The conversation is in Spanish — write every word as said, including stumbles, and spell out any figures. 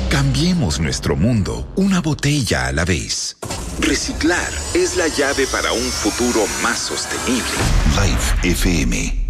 Cambiemos nuestro mundo una botella a la vez. Reciclar es la llave para un futuro más sostenible. Life F M.